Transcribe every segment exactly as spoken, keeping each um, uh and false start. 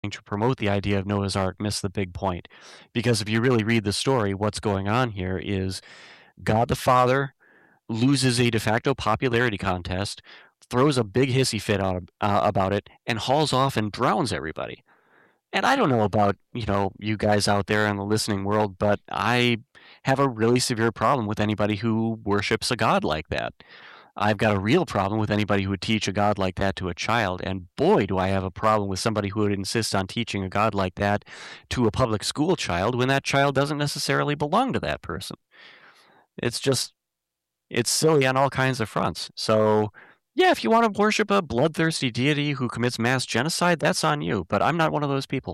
to promote the idea of Noah's Ark miss the big point. Because if you really read the story, what's going on here is God the Father loses a de facto popularity contest, throws a big hissy fit on, uh, about it, and hauls off and drowns everybody. And I don't know about, you know, you guys out there in the listening world, but I have a really severe problem with anybody who worships a god like that. I've got a real problem with anybody who would teach a god like that to a child, and boy, do I have a problem with somebody who would insist on teaching a god like that to a public school child when that child doesn't necessarily belong to that person. It's just, it's silly on all kinds of fronts. So, yeah, if you want to worship a bloodthirsty deity who commits mass genocide, that's on you, but I'm not one of those people.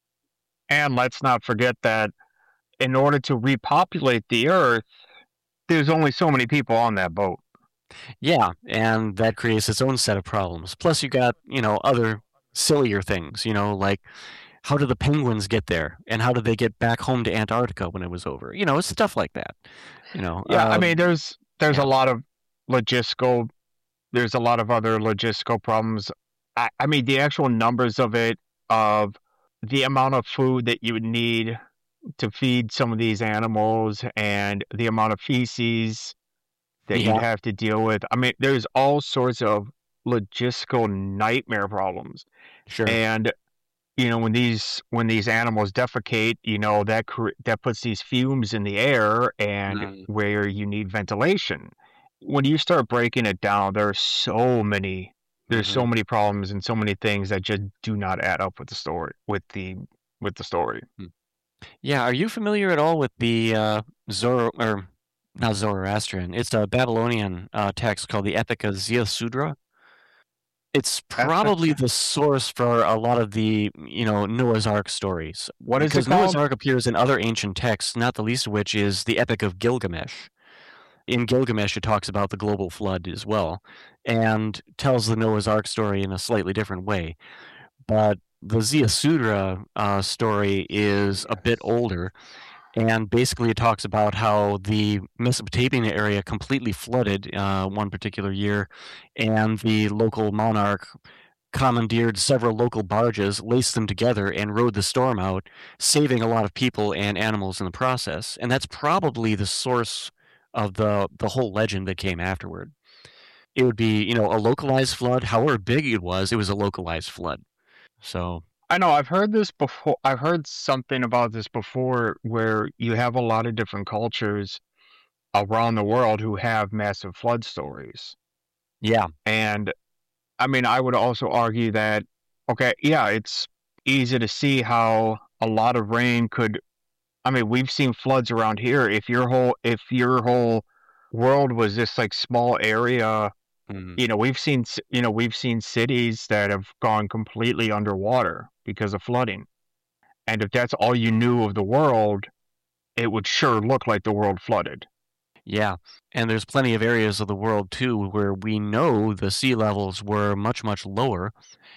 And let's not forget that in order to repopulate the Earth, there's only so many people on that boat. Yeah, and that creates its own set of problems. Plus, you got, you know, other sillier things, you know, like how did the penguins get there? And how did they get back home to Antarctica when it was over? You know, it's stuff like that. You know, Yeah, I mean, um, there's there's yeah, a lot of logistical there's a lot of other logistical problems. I, I mean, the actual numbers of it, of the amount of food that you would need to feed some of these animals and the amount of feces that you'd yeah, have to deal with. I mean, there's all sorts of logistical nightmare problems. sure. And you know, when these when these animals defecate, you know, that cre- that puts these fumes in the air, and Mm, where you need ventilation. When you start breaking it down, there are so many there's hmm so many problems and so many things that just do not add up with the story with the with the story. Yeah, are you familiar at all with the uh, Zoro or not Zoroastrian? It's a Babylonian uh, text called the Epic of Ziusudra. It's probably Epic. the source for a lot of the, you know, Noah's Ark stories, What is it because Noah's called? Ark appears in other ancient texts, not the least of which is the Epic of Gilgamesh. In Gilgamesh, it talks about the global flood as well, and tells the Noah's Ark story in a slightly different way. But the Ziusudra uh, story is a bit Yes. older, and basically it talks about how the Mesopotamia area completely flooded uh, one particular year, and the local monarch commandeered several local barges, laced them together, and rode the storm out, saving a lot of people and animals in the process. And that's probably the source of the the whole legend that came afterward. It would be, you know, a localized flood. However big it was, it was a localized flood. So, I know I've heard this before. I've heard something about this before, where you have a lot of different cultures around the world who have massive flood stories. yeah, And I mean, I would also argue that, okay, yeah, it's easy to see how a lot of rain could. I mean, we've seen floods around here. If your whole if your whole world was this like small area, mhm, you know, we've seen c- you know we've seen cities that have gone completely underwater because of flooding. And if that's all you knew of the world, it would sure look like the world flooded. yeah. And there's plenty of areas of the world too where we know the sea levels were much, much lower.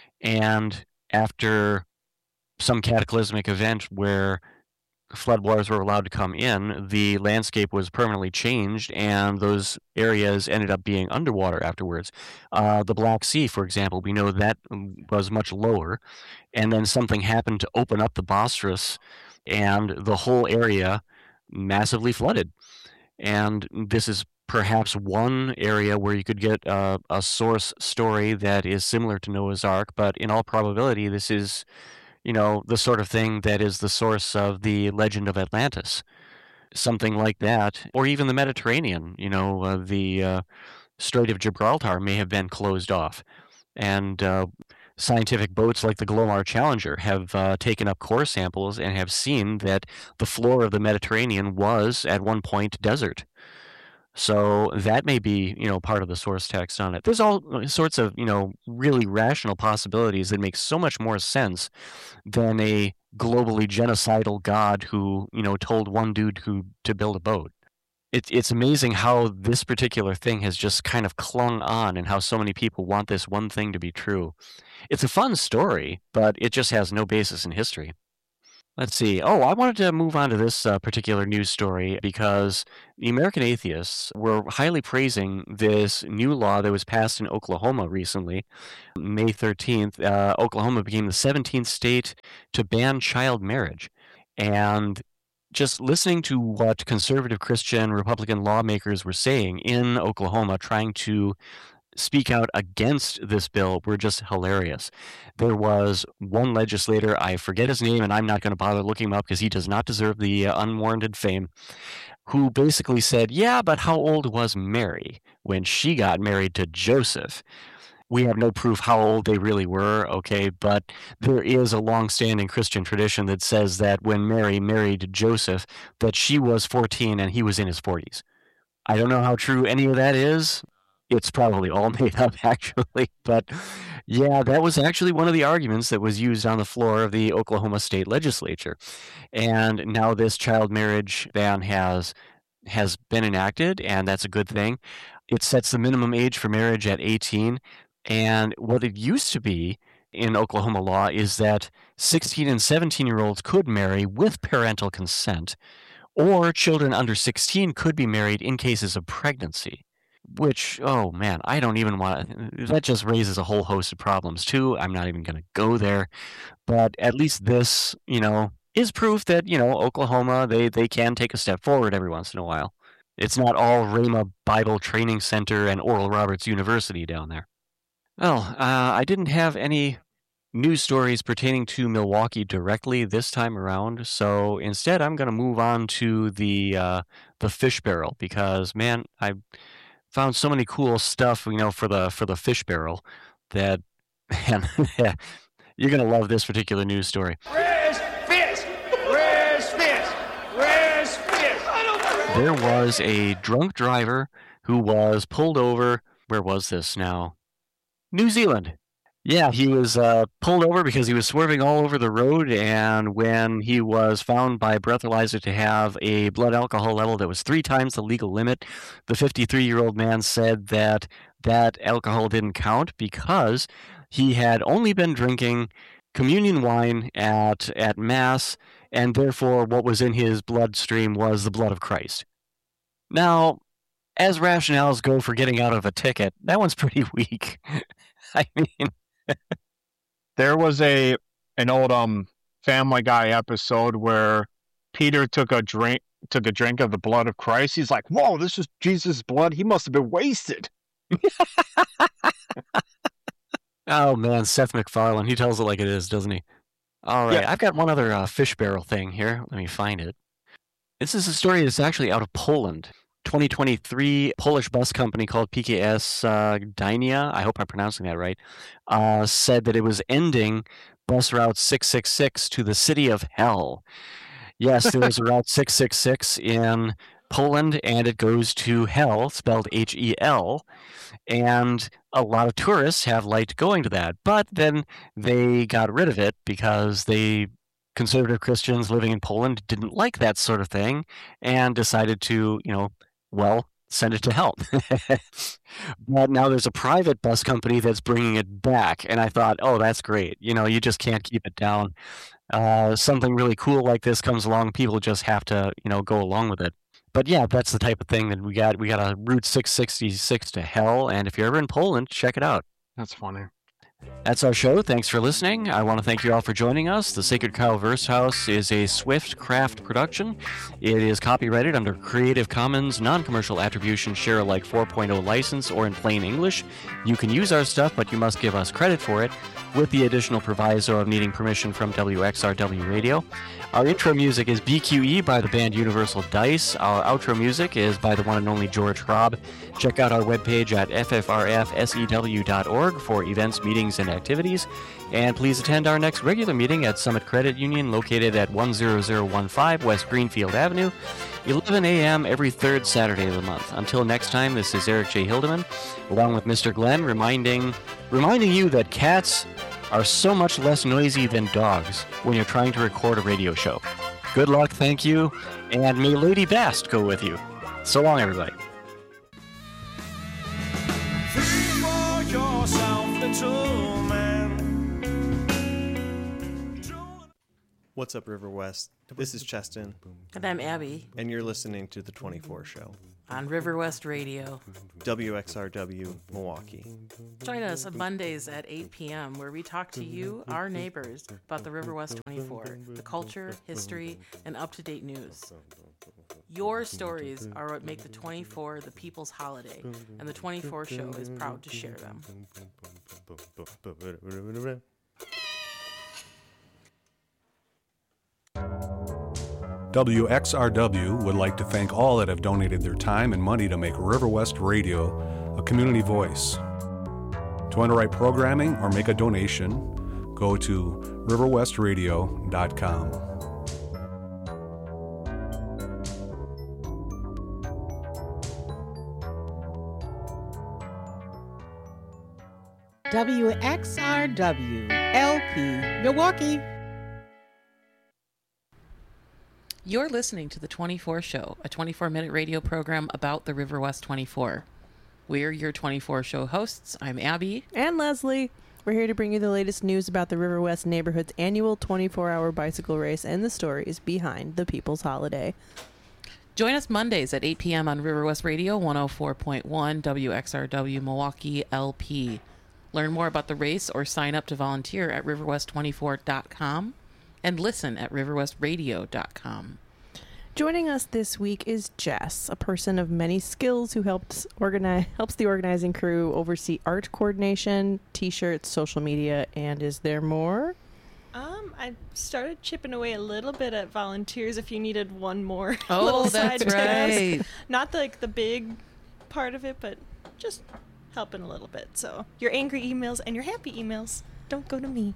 And after some cataclysmic event where floodwaters were allowed to come in, the landscape was permanently changed, and those areas ended up being underwater afterwards. Uh, the Black Sea, for example, we know that was much lower, and then something happened to open up the Bosphorus, and the whole area massively flooded. And this is perhaps one area where you could get uh, a source story that is similar to Noah's Ark, but in all probability, this is, you know, the sort of thing that is the source of the legend of Atlantis, something like that, or even the Mediterranean. You know, uh, the uh, Strait of Gibraltar may have been closed off, and uh, scientific boats like the Glomar Challenger have uh, taken up core samples and have seen that the floor of the Mediterranean was at one point desert. So that may be, you know, part of the source text on it. There's all uh, sorts of, you know, really rational possibilities that make so much more sense than a globally genocidal god who, you know, told one dude who to build a boat. It's it's amazing how this particular thing has just kind of clung on and how so many people want this one thing to be true. It's a fun story, but it just has no basis in history. Let's see. Oh, I wanted to move on to this uh, particular news story because the American atheists were highly praising this new law that was passed in Oklahoma recently. May thirteenth, uh, Oklahoma became the seventeenth state to ban child marriage. And just listening to what conservative Christian Republican lawmakers were saying in Oklahoma, trying to speak out against this bill were just hilarious. There was one legislator, I forget his name, and I'm not going to bother looking him up because he does not deserve the uh, unwarranted fame, who basically said, yeah, but how old was Mary when she got married to Joseph? We have no proof how old they really were, okay, but there is a long-standing Christian tradition that says that when Mary married Joseph, that she was fourteen and he was in his forties. I don't know how true any of that is. It's probably all made up, actually. But yeah, that was actually one of the arguments that was used on the floor of the Oklahoma State Legislature. And now this child marriage ban has has been enacted, and that's a good thing. It sets the minimum age for marriage at eighteen. And what it used to be in Oklahoma law is that sixteen and seventeen year olds could marry with parental consent, or children under sixteen could be married in cases of pregnancy. Which, oh man, I don't even want that just raises a whole host of problems too. I'm not even going to go there. But at least this, you know, is proof that, you know, Oklahoma, they, they can take a step forward every once in a while. It's not all Rhema Bible Training Center and Oral Roberts University down there. Well, uh, I didn't have any news stories pertaining to Milwaukee directly this time around, so instead I'm going to move on to the uh, the fish barrel because, man, I found so many cool stuff, you know, for the for the fish barrel that, man, you're gonna love this particular news story. Where's fish? Where's fish? Where's fish? There was a drunk driver who was pulled over. Where was this now? New Zealand. Yeah, he was uh, pulled over because he was swerving all over the road, and when he was found by breathalyzer to have a blood alcohol level that was three times the legal limit, the fifty-three-year-old man said that that alcohol didn't count because he had only been drinking communion wine at, at Mass, and therefore what was in his bloodstream was the blood of Christ. Now, as rationales go for getting out of a ticket, that one's pretty weak. I mean... There was a an old um Family Guy episode where Peter took a drink took a drink of the blood of Christ. He's like, "Whoa, this is Jesus' blood. He must have been wasted." Oh man, Seth MacFarlane, he tells it like it is, doesn't he? All right, yeah. I've got one other uh, fish barrel thing here. Let me find it. This is a story that's actually out of Poland. twenty twenty-three Polish bus company called P K S uh, Dynia, I hope I'm pronouncing that right, uh, said that it was ending bus route six six six to the city of hell. Yes, there was a route six six six in Poland, and it goes to hell, spelled H E L, and a lot of tourists have liked going to that, but then they got rid of it because they... conservative Christians living in Poland didn't like that sort of thing and decided to, you know, well, send it to hell. But now there's a private bus company that's bringing it back. And I thought, oh, that's great. You know, you just can't keep it down. Uh, something really cool like this comes along. People just have to, you know, go along with it. But yeah, that's the type of thing that we got. We got a Route six sixty-six to hell. And if you're ever in Poland, check it out. That's funny. That's our show. Thanks for listening. I want to thank you all for joining us. The Sacred Cow Verse House is a Swift Craft production. It is copyrighted under Creative Commons Non-Commercial Attribution Share Alike four point oh license or in plain English. You can use our stuff, but you must give us credit for it, with the additional proviso of needing permission from W X R W Radio. Our intro music is B Q E by the band Universal Dice. Our outro music is by the one and only George Hrob. Check out our webpage at f f r f s e w dot org for events, meetings, and activities. And please attend our next regular meeting at Summit Credit Union, located at one zero zero one five West Greenfield Avenue, eleven a.m. every third Saturday of the month. Until next time, this is Eric J. Hildeman, along with Mister Glenn, reminding reminding you that cats are so much less noisy than dogs when you're trying to record a radio show. Good luck, thank you, and may Lady Bast go with you. So long, everybody. Think for yourself, little man. What's up, River West? This is Cheston, And I'm Abby and you're listening to The twenty-four Show, on River West Radio. W X R W, Milwaukee. Join us on Mondays at eight p.m. where we talk to you, our neighbors, about the River West twenty-four, the culture, history, and up-to-date news. Your stories are what make the twenty-four the people's holiday, and the twenty-four Show is proud to share them. W X R W would like to thank all that have donated their time and money to make River West Radio a community voice. To underwrite programming or make a donation, go to river west radio dot com. W X R W L P Milwaukee. You're listening to The twenty-four Show, a twenty-four minute radio program about the River West twenty-four. We're your twenty-four Show hosts. I'm Abby. And Leslie. We're here to bring you the latest news about the River West neighborhood's annual twenty-four hour bicycle race and the stories behind the people's holiday. Join us Mondays at eight p.m. on River West Radio one oh four point one W X R W Milwaukee L P. Learn more about the race or sign up to volunteer at river west twenty-four dot com and listen at river west radio dot com. Joining us this week is Jess, a person of many skills who helps organize helps the organizing crew oversee art coordination, t-shirts, social media, and is there more? Um, I started chipping away a little bit at volunteers if you needed one more. Oh, little that's side right. task. Not the, like the big part of it, but just helping a little bit. So your angry emails and your happy emails don't go to me.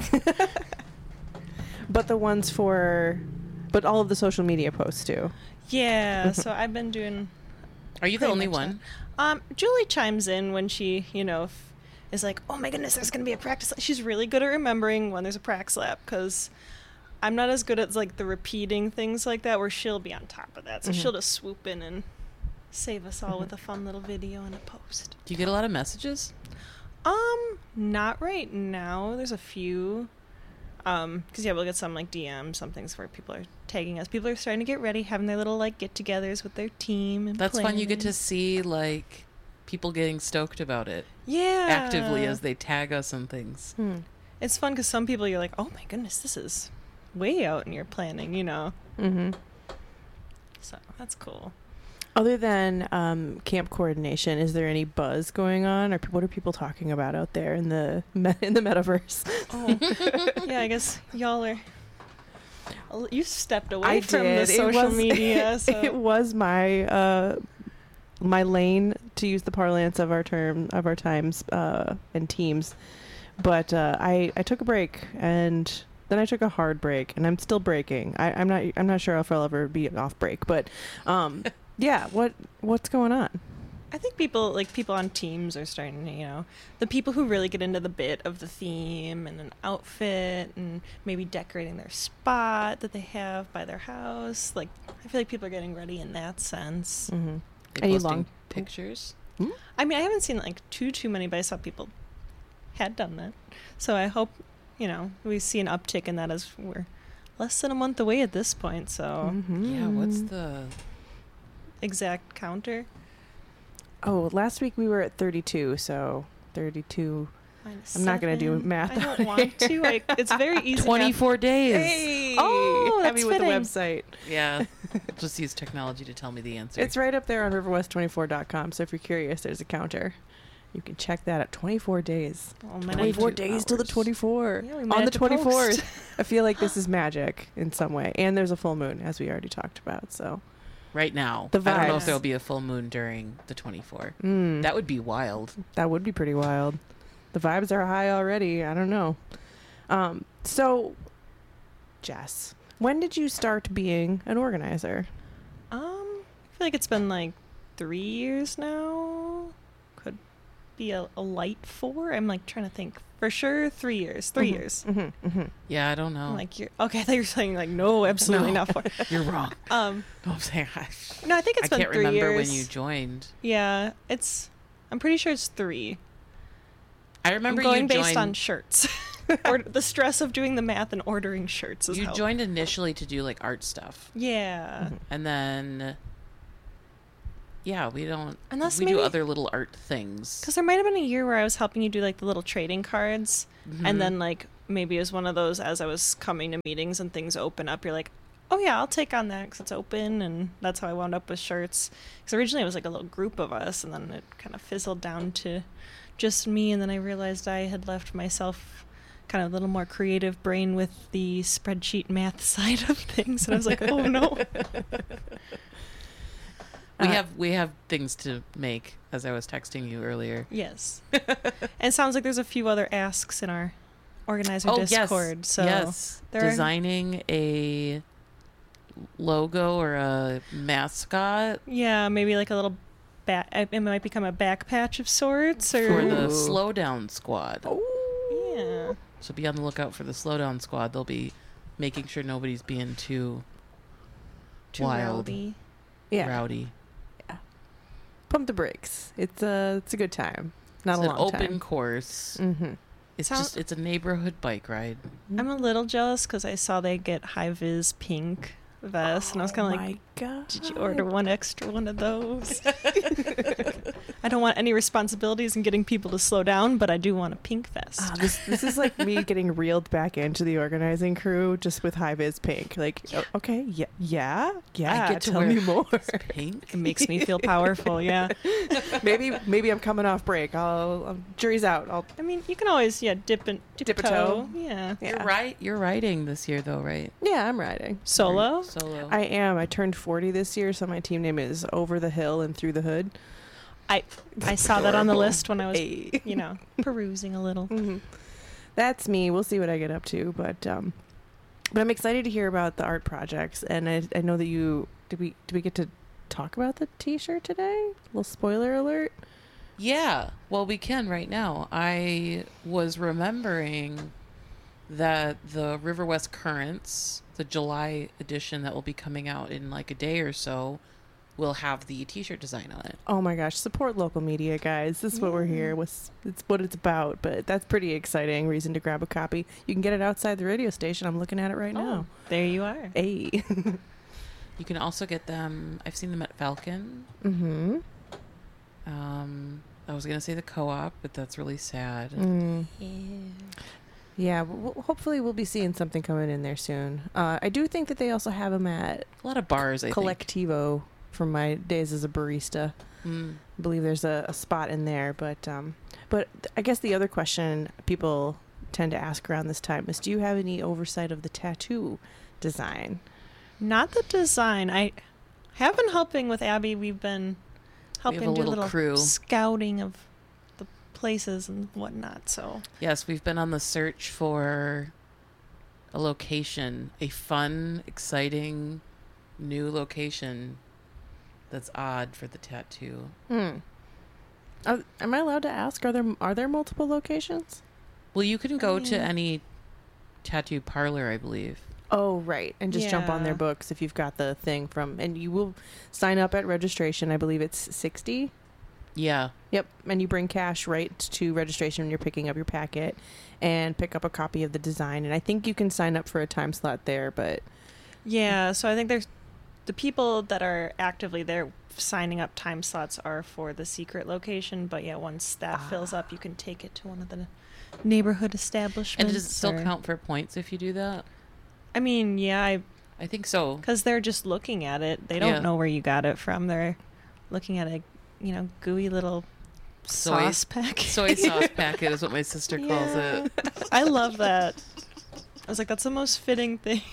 But the ones for, but all of the social media posts too. Yeah, so I've been doing. Are you the pretty only much one? that. Um, Julie chimes in when she, you know, f- is like, "Oh my goodness, there's gonna be a practice." She's really good at remembering when there's a prax lap because I'm not as good at like the repeating things like that. Where she'll be on top of that, so Mhm. she'll just swoop in and save us all with a fun little video and a post. Do you get a lot of messages? Um, not right now. There's a few. Um, because yeah, we'll get some like D Ms, some things where people are tagging us. People are starting to get ready, having their little like get-togethers with their team. And That's fun. You get to planning. see like people getting stoked about it yeah actively as they tag us and things. Hmm. It's fun because some people you're like, oh my goodness, this is way out in your planning, you know. Mm-hmm. So that's cool. Other than um, camp coordination, is there any buzz going on, or p- what are people talking about out there in the me- in the metaverse? Oh, yeah. I guess y'all are. You stepped away I from did. the It social was- media. So. It was my uh, my lane, to use the parlance of our term of our times uh, and teams, but uh, I I took a break and then I took a hard break, and I'm still breaking. I, I'm not I'm not sure if I'll ever be off break, but um, yeah. What what's going on? I think people like people on teams are starting to, you know, the people who really get into the bit of the theme and an outfit and maybe decorating their spot that they have by their house. Like, I feel like people are getting ready in that sense. Mm-hmm. They Any posting long- pictures? I mean, I haven't seen like too too many, but I saw people had done that. So I hope, you know, we see an uptick in that as we're less than a month away at this point. So Mm-hmm. Yeah, what's the exact counter. Oh, last week we were at thirty-two, so thirty-two. Minus I'm not gonna do seven. math I on don't want to. I, it's very easy. math. twenty-four days? Hey! Oh, that's happy with the fitting. website. Yeah. Just use technology to tell me the answer. It's right up there on river west twenty-four dot com. So if you're curious, there's a counter. You can check that at twenty-four days. Oh, my twenty-four ninety-two days till the hours. twenty-four. Yeah, we might on the have to post. twenty-fourth. I feel like this is magic in some way. And there's a full moon, as we already talked about. So right now. The I don't know if vibes. there'll be a full moon during the twenty-four. mm, That would be wild. that would be pretty wild. The vibes are high already. I don't know. Um, so, Jess, when did you start being an organizer? Um, I feel like it's been like three years now. Could be a, a light four. I'm like trying to think. For sure, three years. Three Mhm, years. Mm-hmm, mm-hmm. Yeah, I don't know. I'm like, you're okay. I thought you were saying like, no, absolutely No. not four. You're wrong. Um, No, I'm saying I, no, I think it's I been can't three remember years. when you joined. Yeah, it's. I'm pretty sure it's three. I remember I'm going you based joined. on shirts. or the stress of doing the math and ordering shirts is You help. joined initially to do like art stuff, Yeah. and then yeah, we don't. Unless we do maybe- other little art things. Because there might have been a year where I was helping you do like the little trading cards, Mhm. and then like maybe it was one of those as I was coming to meetings and things open up, you're like, oh yeah, I'll take on that because it's open, and that's how I wound up with shirts. Because originally it was like a little group of us, and then it kind of fizzled down to just me, and then I realized I had left myself kind of a little more creative brain with the spreadsheet math side of things, and I was like, oh no. We Uh, have we have things to make, as I was texting you earlier. Yes. And it sounds like there's a few other asks in our organizer Oh Discord. yes, So yes. there are- Designing a logo or a mascot yeah, maybe like a little back. It might become a back patch of sorts, or for the Ooh. Slowdown Squad. yeah. So be on the lookout for the Slowdown Squad. They'll be making sure nobody's being too Too wild, rowdy. Yeah. rowdy. Pump the brakes. It's a it's a good time. Not It's a an long open time. course. Mm-hmm. It's Sound- just it's a neighborhood bike ride. I'm a little jealous because I saw they get high vis pink vests, and I was kind of like, Oh my God. did you order one extra one of those? I don't want any responsibilities in getting people to slow down, but I do want a pink vest. Ah, this this is like me getting reeled back into the organizing crew just with high vis pink. Like, o- okay, yeah, yeah, yeah. I get to tell wear me more. pink. It makes me feel powerful. Yeah. maybe maybe I'm coming off break. I'll, I'll jury's out. I'll I mean, you can always yeah dip and dip, Dip a toe. toe. Yeah. yeah. You're right. You're riding this year, though, right? Yeah, I'm riding. Solo. Solo. I am. I turned forty this year, so my team name is Over the Hill and Through the Hood. I I saw that on the Adorable. list when I was Hey. you know perusing a little. hmm That's me. We'll see what I get up to, but um, but I'm excited to hear about the art projects, and I I know that you did we did we get to talk about the T-shirt today? Little spoiler alert. Yeah, well, we can right now. I was remembering that the River West Currents, the July edition that will be coming out in like a day or so, will have the T-shirt design on it. Oh my gosh, support local media, guys. This is what we're here with. It's what it's about, but that's pretty exciting reason to grab a copy. You can get it outside the radio station. I'm looking at it right now. There you are. Hey. You can also get them. I've seen them at Falcon. mm-hmm. Um, I was gonna say the Co-op, but that's really sad. Mm. Yeah. Yeah, w- w- hopefully we'll be seeing something coming in there soon. Uh, I do think that they also have them at A lot of bars, I Collectivo from my days as a barista. think. Mm. I believe there's a, a spot in there, but um, but I guess the other question people tend to ask around this time is, do you have any oversight of the tattoo design? Not the design. I have been helping with Abby. We've been have helping a do little little crew. scouting of the places and whatnot. So Yes, we've been on the search for a location, a fun, exciting, new location that's odd for the tattoo. Hmm. Are, am I allowed to ask? Are there are there multiple locations? Well, you can go to mean- any tattoo parlor, I believe. Oh, right. And just jump on their Yeah. books if you've got the thing from, and you will sign up at registration. I believe it's sixty. Yeah. Yep. And you bring cash right to registration when you're picking up your packet and pick up a copy of the design. And I think you can sign up for a time slot there, but yeah. So I think there's the people that are actively there signing up time slots are for the secret location. But yeah, once that fills up, you can take it to one of the neighborhood establishments. And does it still or- count for points if you do that? I mean, yeah, I I think so. because they're just looking at it. They don't Yeah. know where you got it from. They're looking at a, you know, gooey little Soy- sauce pack. Soy sauce packet is what my sister calls it. I love that. I was like, that's the most fitting thing.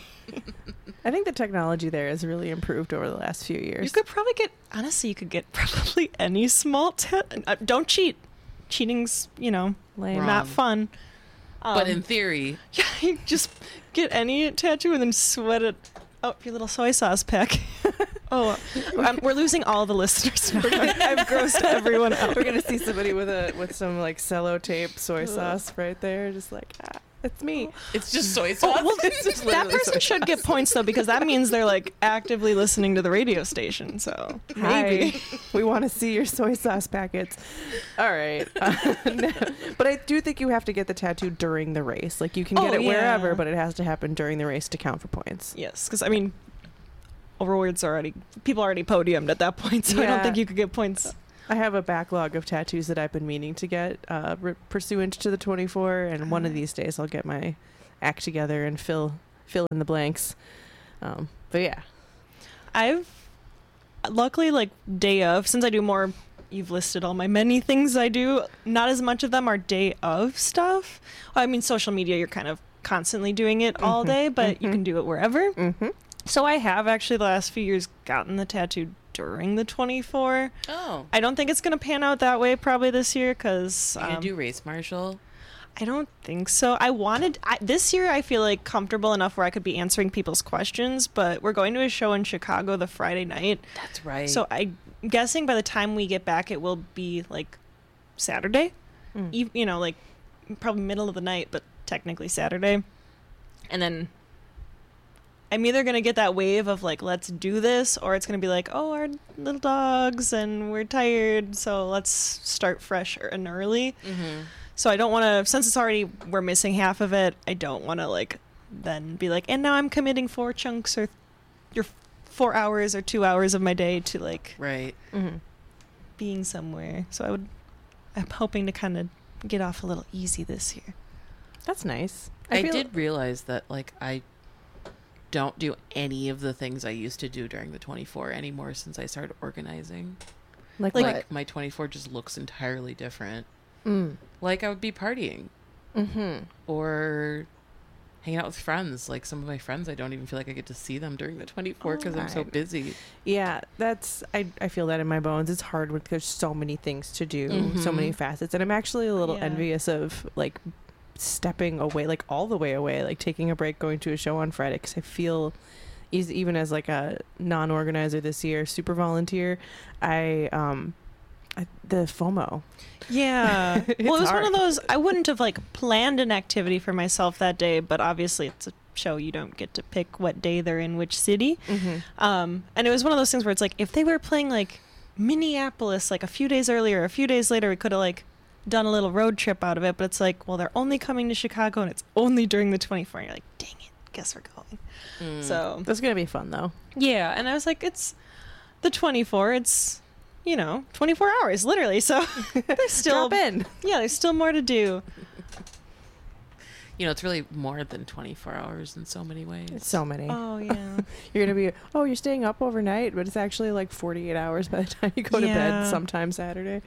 I think the technology there has really improved over the last few years. You could probably get, honestly, you could get probably any small tat. Uh, don't cheat. Cheating's, you know, Lame. Wrong. not fun. But Um, in theory, yeah, you just get any tattoo and then sweat it up your little soy sauce pack. oh, I'm, we're losing all the listeners. We're gonna, I've grossed everyone out. We're gonna see somebody with a with some like cello tape soy sauce right there, just like ah. It's me. It's just soy sauce. Oh, well, It's just that literally person soy should sauce. get points though, because that means they're like actively listening to the radio station. So maybe. Hi. We want to see your soy sauce packets. All right. Uh, no. But I do think you have to get the tattoo during the race. Like you can get Oh, it wherever, yeah. but it has to happen during the race to count for points. Yes, because I mean, Overworld's already people already podiumed at that point, so I don't Yeah. think you could get points. I have a backlog of tattoos that I've been meaning to get uh, re- pursuant to the twenty-four, and one of these days I'll get my act together and fill fill in the blanks. Um, but yeah, I've luckily like day of, since I do more. You've listed all my many things I do. Not as much of them are day of stuff. I mean, social media, you're kind of constantly doing it all Mhm, day, but you mhm. can do it wherever. mm-hmm. So I have actually the last few years gotten the tattoo during the twenty-four. Oh. I don't think it's going to pan out that way probably this year because You gonna do race marshal? I don't think so. I wanted I, this year. I feel like comfortable enough where I could be answering people's questions. But we're going to a show in Chicago the Friday night, That's right. so I'm guessing by the time we get back, it will be like Saturday. Mm. Eve- You know, like probably middle of the night, but technically Saturday. And then I'm either gonna get that wave of like let's do this, or it's gonna be like, oh, our little dogs and we're tired, so let's start fresh and early. Mm-hmm. So I don't want to, since it's already, we're missing half of it, I don't want to, like, then be like, and now I'm committing four chunks or your four hours or two hours of my day to, like, Right. Mm-hmm. being somewhere. So I would, I'm hoping to kind of get off a little easy this year. That's nice. I, feel- did realize that, like, I don't do any of the things I used to do during the twenty-four anymore since I started organizing. like, Like, what? my twenty-four just looks entirely different. Mm. Like, I would be partying Mm-hmm. or hanging out with friends. Like, some of my friends, I don't even feel like I get to see them during the twenty-four because I'm so Alright. busy. Yeah, that's I. I feel that in my bones. It's hard when there's so many things to do, so Mhm. many facets, and I'm actually a little Yeah. envious of like stepping away, like all the way away, like taking a break, going to a show on Friday, because I feel, is- even as like a non-organizer this year, super volunteer, I um, I, the FOMO. Yeah. It's Well, it was hard. one of those, I wouldn't have, like, planned an activity for myself that day, but obviously it's a show. You don't get to pick what day they're in which city. Mm-hmm. Um, and it was one of those things where it's like, if they were playing like Minneapolis like a few days earlier, a few days later, we could have like done a little road trip out of it. But it's like, well, they're only coming to Chicago and it's only during the twenty-four. And you're like, dang it, guess we're going. Mm. So That's gonna be fun though. yeah, and I was like, it's the twenty-four. It's you know twenty-four hours literally. So there's still Drop in. yeah, there's still more to do. You know, it's really more than twenty-four hours in so many ways. So many. Oh yeah. You're gonna be, oh, you're staying up overnight, but it's actually like forty-eight hours by the time you go to Yeah. bed sometime Saturday.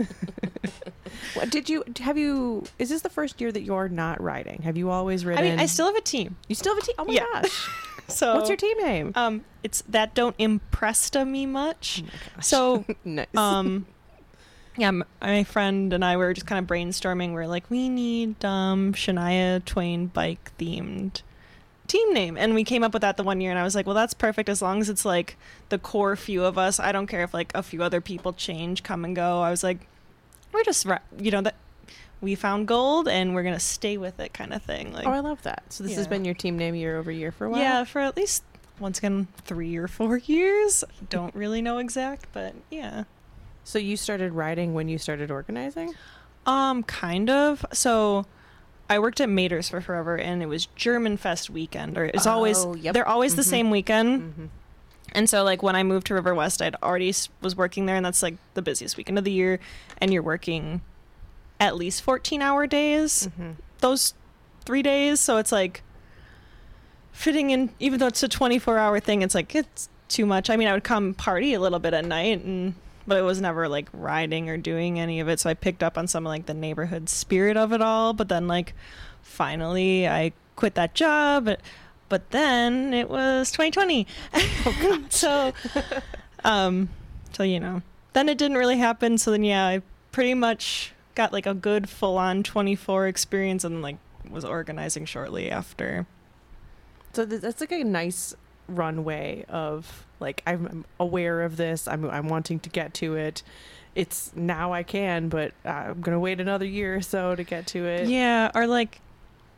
What did you have you is this the first year that you're not riding? Have you always I ridden? mean, I still have a team. You still have a team? Oh my Yeah. gosh. So What's your team name? Um, it's that don't impresta me much. Oh my gosh. So nice. um yeah, m- my friend and I were just kind of brainstorming. We're like, we need um Shania Twain bike themed team name, and we came up with that the one year. And I was like, well, that's perfect as long as it's like the core few of us. I don't care if like a few other people change, come and go. I was like, we're just ri- you know that we found gold and we're gonna stay with it, kind of thing. Like, oh, I love that. So this has Yeah. been your team name year over year for a while? yeah, for at least once again three or four years. Don't really know exact, but yeah. So you started riding when you started organizing? Um, kind of. So I worked at Mater's for forever, and it was German Fest weekend, or it's always Oh, yep. they're always the Mhm. same weekend. Mm-hmm. And so like when I moved to River West, I'd already s- was working there, and that's like the busiest weekend of the year, and you're working at least fourteen hour days Mm-hmm. those three days. So it's like fitting in, even though it's a twenty-four hour thing, it's like it's too much. I mean, I would come party a little bit at night, and but it was never like riding or doing any of it. So I picked up on some like the neighborhood spirit of it all. But then like finally I quit that job. But, but then it was twenty twenty. Oh, so, um, so, you know, then it didn't really happen. So then, yeah, I pretty much got like a good full on twenty-four experience, and like was organizing shortly after. So th- that's like a nice runway of like I'm I'm aware of this. I'm I'm wanting to get to it. It's now I can, but uh, I'm gonna wait another year or so to get to it. Yeah, or like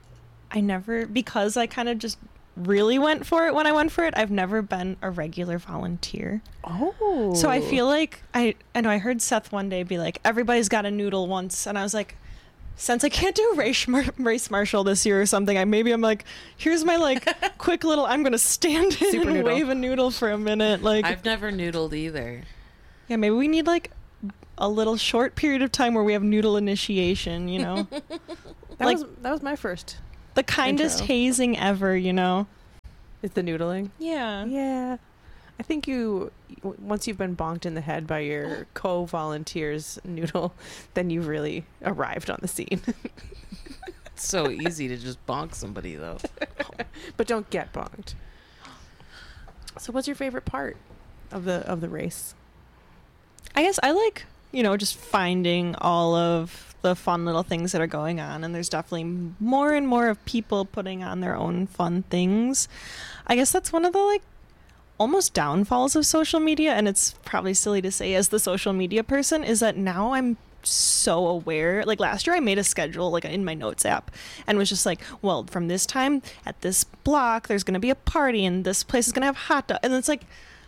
I never, because I kind of just really went for it when I went for it, I've never been a regular volunteer. Oh. So I feel like, I, I know I heard Seth one day be like, everybody's got a noodle once. And I was like, since I can't do race, mar- race marshal this year or something, I maybe I'm like, here's my like quick little, I'm going to stand in Super and noodle. wave a noodle for a minute. Like, I've never noodled either. yeah, maybe we need like a little short period of time where we have noodle initiation, you know? That like was that was my first. the kindest intro. hazing ever, you know? Is the noodling? Yeah. Yeah. I think you w- once you've been bonked in the head by your co-volunteers noodle, then you've really arrived on the scene. It's so easy to just bonk somebody, though. But don't get bonked. So what's your favorite part of the of the race? I guess I like, you know, just finding all of the fun little things that are going on. And there's definitely more and more of people putting on their own fun things. I guess that's one of the, like, almost downfalls of social media. And it's probably silly to say as the social media person, is that now I'm so aware. Like last year I made a schedule like in my notes app and was just like, well, from this time at this block, there's going to be a party and this place is going to have hot dog. And it's like,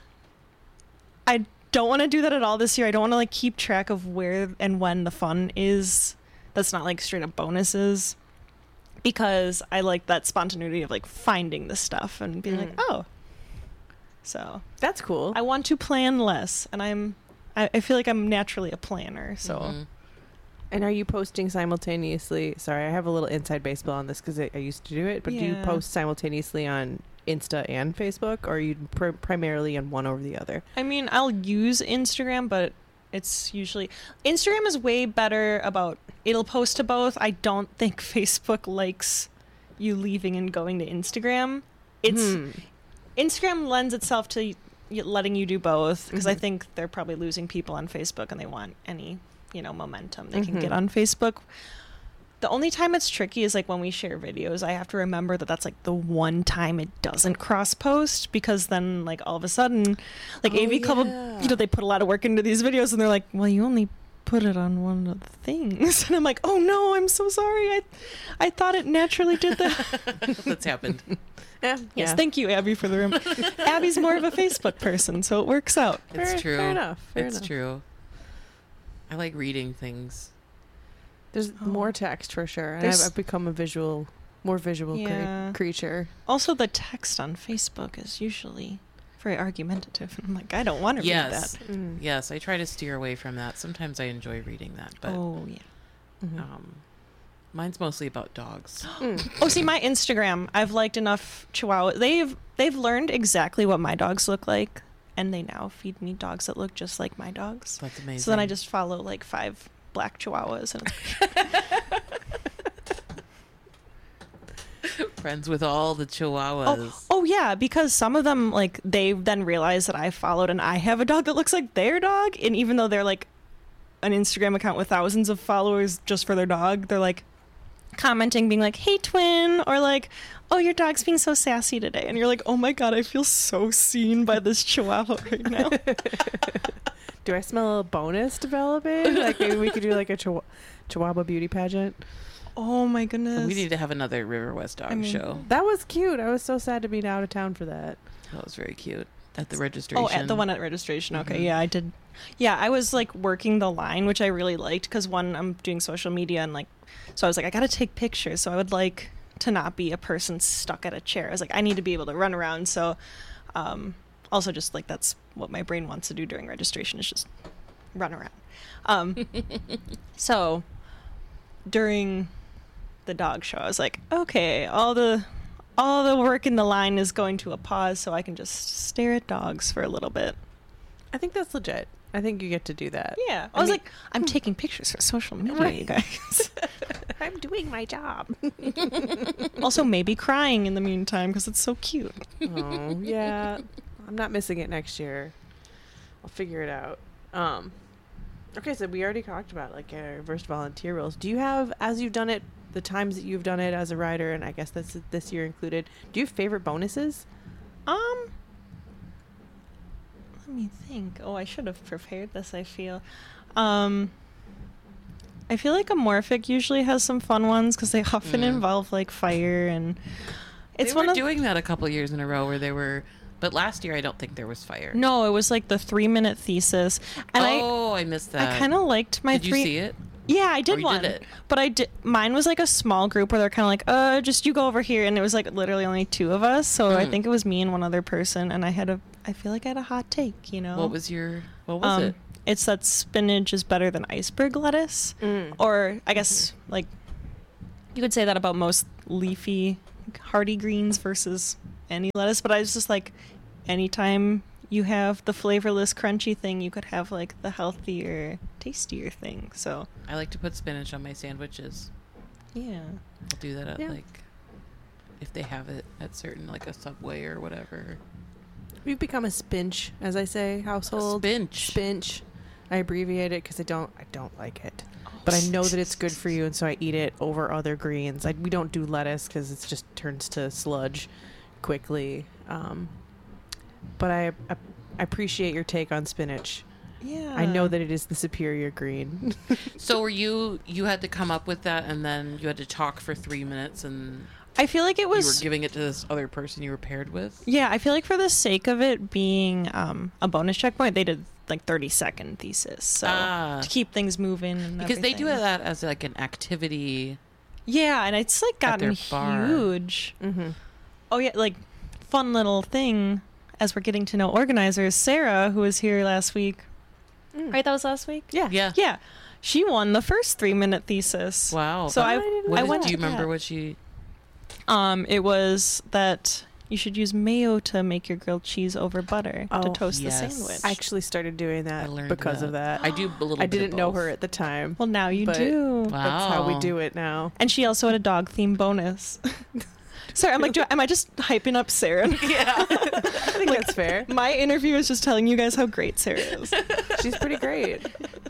I don't want to do that at all this year. I don't want to like keep track of where and when the fun is. That's not like straight up bonuses, because I like that spontaneity of like finding the stuff and being Mm. like, oh, so That's cool. I want to plan less, and I'm I, I feel like I'm naturally a planner. So Mhm. And are you posting simultaneously? Sorry, I have a little inside baseball on this because I, I used to do it. But do you Yeah. post simultaneously on Insta and Facebook, or are you pr- primarily on one over the other? I mean, I'll use Instagram, but it's usually Instagram is way better about it'll post to both. I don't think Facebook likes you leaving and going to Instagram. It's Hmm. Instagram lends itself to y- letting you do both, because I Mhm. think they're probably losing people on Facebook and they want any, you know, momentum they can Mhm. get on Facebook. The only time it's tricky is like when we share videos. I have to remember that that's like the one time it doesn't cross post, because then like all of a sudden, like Oh, A V Club, yeah. you know, they put a lot of work into these videos and they're like, well, you only put it on one of the things. And I'm like, oh no, I'm so sorry. I, I thought it naturally did that. That's happened. Yeah. Yes, yeah. thank you, Abby, for the room. Abby's more of a Facebook person, so it works out. It's Fair- true. fair enough, fair it's enough. true. I like reading things. There's Oh. more text for sure, and I've, There's- I've become a visual, more visual cre- Yeah. creature. Also, the text on Facebook is usually very argumentative. I'm like, I don't want to Yes. read Mm. Yes, I try to steer away from that. Sometimes I enjoy reading that, that. but Oh, yeah. Mhm. um, mine's mostly about dogs. Mm. Oh, see, my Instagram, I've liked enough Chihuahua. They've they've learned exactly what my dogs look like, and they now feed me dogs that look just like my dogs. That's amazing. So then I just follow like five black Chihuahuas, and friends with all the chihuahuas. oh, oh yeah, because some of them like they then realize that I followed and I have a dog that looks like their dog, and even though they're like an Instagram account with thousands of followers just for their dog, they're like commenting, being like, "Hey, twin," or like, "Oh, your dog's being so sassy today," and you're like, "Oh my god, I feel so seen by this Chihuahua right now." Do I smell a bonus developing? Like maybe we could do like a Chihu- Chihuahua beauty pageant. Oh my goodness. We need to have another River West Dog I mean- show. That was cute. I was so sad to be out of town for that. That was very cute. At the registration. Oh, at the one at registration. Okay, Mhm. yeah, I did. Yeah, I was like working the line, which I really liked, because one, I'm doing social media, and like, so I was like, I gotta take pictures. So I would like to not be a person stuck at a chair. I was like, I need to be able to run around. So, um, also just like that's what my brain wants to do during registration, is just run around. Um, so during the dog show, I was like, okay, all the all the work in the line is going to a pause, so I can just stare at dogs for a little bit. I think that's legit. I think you get to do that. Yeah, I, I was mean- like, I'm taking pictures for social media, Right. you guys. I'm doing my job. Also, maybe crying in the meantime because it's so cute. Oh yeah, I'm not missing it next year. I'll figure it out. Um, okay, so we already talked about like uh, reverse volunteer roles. Do you have, as you've done it, the times that you've done it as a rider, and I guess that's this year included, do you have favorite bonuses? Um, let me think. Oh, I should have prepared this, I feel. Um, I feel like Amorphic usually has some fun ones because they often Mm. involve like fire and it's they one were of doing that a couple years in a row where they were, but last year I don't think there was fire. no, it was like the three minute thesis, and oh, I, missed I that. I kind of liked my Did three. you see it? Yeah, I did Or you one, did it? but I did. Mine was like a small group where they're kind of like, uh, just you go over here, and it was like literally only two of us. So I Mm. think it was me and one other person, and I had a. I feel like I had a hot take, you know. What was your? What was um, it? It's that spinach is better than iceberg lettuce, Mm. or I guess like you could say that about most leafy, hardy greens versus any lettuce. But I was just like, anytime you have the flavorless, crunchy thing, you could have like the healthier, tastier thing. So I like to put spinach on my sandwiches. yeah. I'll do that at Yeah. like if they have it at certain like a Subway or whatever. We've become a spinch, as I say, household. Spinch. Spinch. I abbreviate it because I don't. I don't like it, but I know that it's good for you, and so I eat it over other greens. I, we don't do lettuce because it just turns to sludge quickly. Um, but I, I, I appreciate your take on spinach. Yeah. I know that it is the superior green. So were you? You had to come up with that, and then you had to talk for three minutes, and I feel like it you were was. giving it to this other person you were paired with. Yeah, I feel like for the sake of it being um, a bonus checkpoint, they did like thirty second thesis. So Ah. to keep things moving. And Because they do everything. that as like an activity. Yeah, and it's like at their gotten bar. huge. Mm-hmm. Oh yeah, like fun little thing as we're getting to know organizers. Sarah, who was here last week, Mm. right? That was last week. Yeah. Yeah. Yeah, she won the first three minute thesis. Wow. So I, What I did- went. do you to remember that. what she? Um, it was that you should use mayo to make your grilled cheese over butter to Oh, toast yes. the sandwich. I actually started doing I that learned because of that. I do a little. I bit of didn't know both. her at the time. well, now you but- do. Wow. That's how we do it now. And she also had a dog theme bonus. Sorry, I'm like, do, am I just hyping up Sarah? Yeah. I think that's fair. My interview is just telling you guys how great Sarah is. She's pretty great.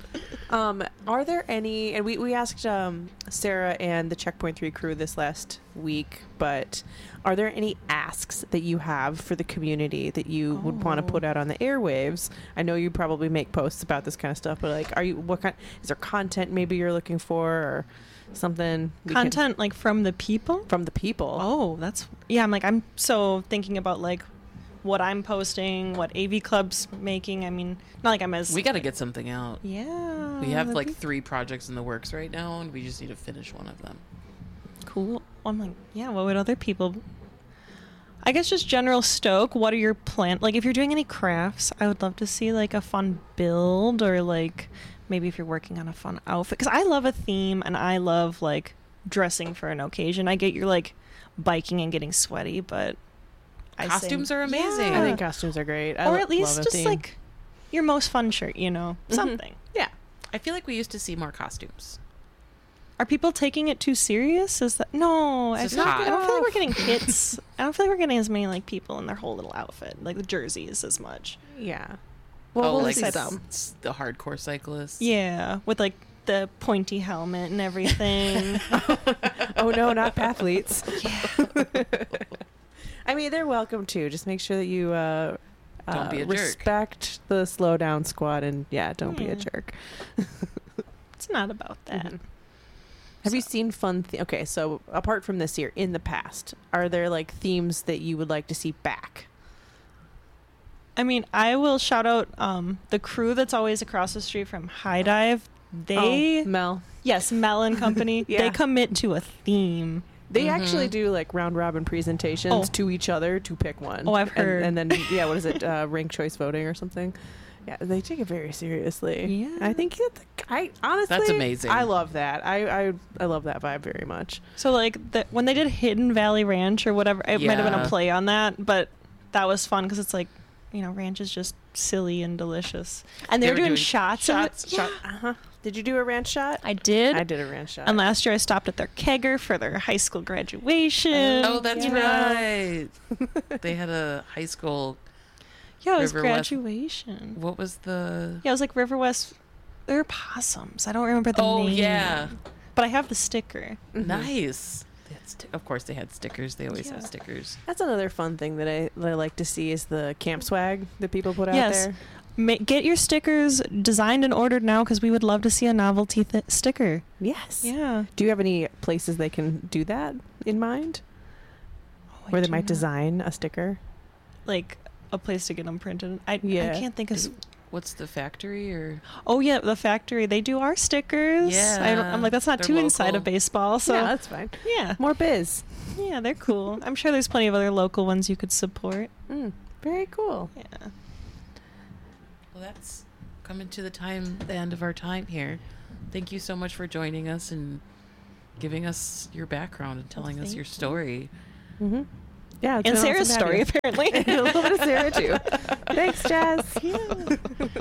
Um, are there any? And we we asked um, Sarah and the Checkpoint Three crew this last week, but are there any asks that you have for the community that you would want to put out on the airwaves? I know you probably make posts about this kind of stuff, but like, are you what kind? Is there content maybe you're looking for, or something? we can- Content like from the people? from the people. Oh, that's yeah. I'm like I'm so thinking about like what I'm posting, what A V Club's making. I mean, not like I'm as We got to get something out. yeah. We have that'd like be three projects in the works right now, and we just need to finish one of them. cool. I'm like yeah. What would other people? I guess just general stoke. What are your plan? Like if you're doing any crafts, I would love to see like a fun build or like maybe if you're working on a fun outfit because I love a theme and I love like dressing for an occasion. I get you're like biking and getting sweaty, but I Costumes say, are amazing. I Yeah. think costumes are great. I or lo- at least love a just theme. like your most fun shirt, you know, Mhm. something. yeah. I feel like we used to see more costumes. Are people taking it too serious? Is that no? I, It's feel like- hot. I don't feel like we're getting kits. I don't feel like we're getting as many like people in their whole little outfit, like the jerseys, as much. Yeah. Well, Well, we'll like see s- some. s- the hardcore cyclists. Yeah, with like the pointy helmet and everything. Oh no, not pathletes. I mean, they're welcome too. Just make sure that you uh, Don't uh, be a jerk. respect the slow down squad, and yeah, don't be a Yeah. jerk. It's not about that. Mhm. Have you seen fun? Th- okay, so apart from this year, in the past, are there like themes that you would like to see back? I mean, I will shout out um, the crew that's always across the street from High Dive. They oh, Mel. yes, Mel and Company. Yeah. They commit to a theme. They Mhm. actually do like round robin presentations Oh. to each other to pick one. Oh, I've And- heard. And, then yeah, what is it? Uh, rank choice voting or something. Yeah, they take it very seriously. Yeah. I think that I honestly That's amazing. I love that. I I, I love that vibe very much. So like the, when they did Hidden Valley Ranch or whatever, it might have been Yeah. a play on that, but that was fun because it's like, you know, ranch is just silly and delicious. And They they're were doing, doing shots. Shots. Of it. Shot. Uh-huh. Did you do a ranch shot? I did. I did a ranch shot. And last year I stopped at their kegger for their high school graduation. Oh, that's you know? right. They had a high school. Yeah, it was River West- graduation. What was the? Yeah, it was like River West. They're possums. I don't remember the Oh, name. yeah. But I have the sticker. Mhm. Nice. They had sti- of course, they had stickers. They always have Yeah. stickers. That's another fun thing that I, that I like to see is the camp swag that people put out Yes. there. Ma- get your stickers designed and ordered now because we would love to see a novelty th- sticker. Yes. Yeah. Do you have any places they can do that in mind? Oh, I Where they do might not. design a sticker? Like a place to get them printed. I, Yeah. I can't think of. Is- s- What's the factory or? Oh yeah, the factory. They do our stickers. I don't, Yeah, I'm like that's not they're too inside of local. baseball. So yeah, that's fine. yeah, More biz. yeah, they're cool. I'm sure there's plenty of other local ones you could support. Mm, very cool. Yeah. Well, that's coming to the time, the end of our time here. Thank you so much for joining us and giving us your background and telling us thank your you. story. Mm-hmm. Yeah, it's And been Sarah's awesome to have story you. apparently. A little bit of Sarah too. Thanks, Jess. Yeah.